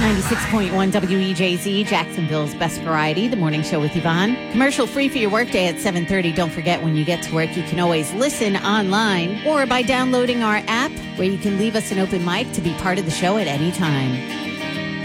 96.1 WEJZ, Jacksonville's best variety, the morning show with Yvonne. Commercial free for your workday at 7:30. Don't forget, when you get to work, you can always listen online or by downloading our app, where you can leave us an open mic to be part of the show at any time.